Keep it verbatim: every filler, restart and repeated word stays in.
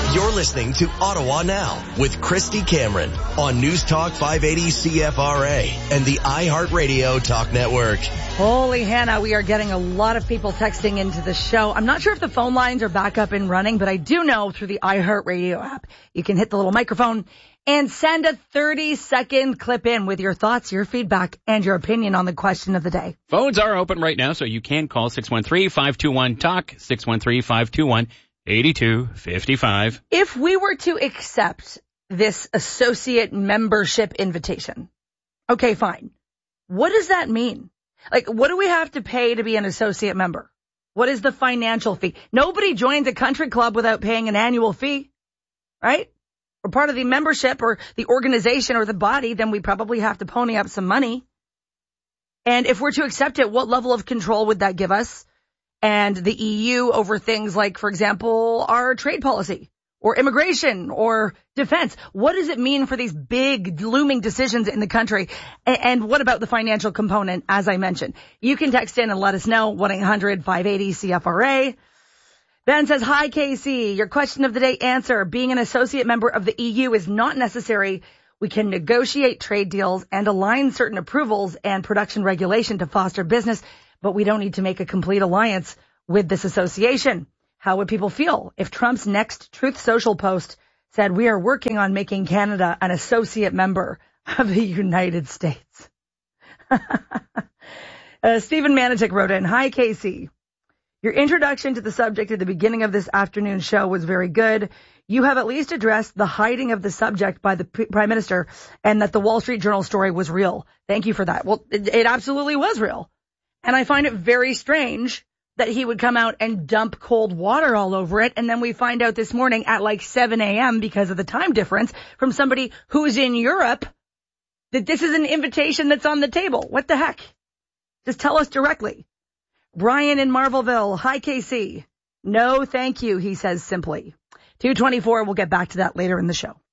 You're listening to Ottawa Now with Christy Cameron on News Talk five eighty C F R A and the iHeartRadio Talk Network. Holy Hannah, we are getting a lot of people texting into the show. I'm not sure if the phone lines are back up and running, but I do know through the iHeartRadio app, you can hit the little microphone and send a thirty second clip in with your thoughts, your feedback, and your opinion on the question of the day. Phones are open right now, so you can call six one three, five two one, talk, six one three, five two one, eighty-two fifty-five. If we were to accept this associate membership invitation, okay, fine. What does that mean? Like, what do we have to pay to be an associate member? What is the financial fee? Nobody joins a country club without paying an annual fee, right? We're part of the membership or the organization or the body, then we probably have to pony up some money. And if we're to accept it, what level of control would that give us? And the E U over things like, for example, our trade policy or immigration or defense. What does it mean for these big looming decisions in the country? And what about the financial component, as I mentioned? You can text in and let us know, one eight hundred, five eighty, C F R A. Ben says, hi, K C. Your question of the day answer. Being an associate member of the E U is not necessary. We can negotiate trade deals and align certain approvals and production regulation to foster business, but we don't need to make a complete alliance with this association. How would people feel if Trump's next Truth Social post said, we are working on making Canada an associate member of the United States? uh, Stephen Manitic wrote in, hi, K C. Your introduction to the subject at the beginning of this afternoon show was very good. You have at least addressed the hiding of the subject by the P- Prime Minister and that the Wall Street Journal story was real. Thank you for that. Well, it, it absolutely was real. And I find it very strange that he would come out and dump cold water all over it. And then we find out this morning at like seven a.m. because of the time difference from somebody who's in Europe that this is an invitation that's on the table. What the heck? Just tell us directly. Brian in Marvelville. Hi, K C. No, thank you, he says simply. two twenty-four. We'll get back to that later in the show.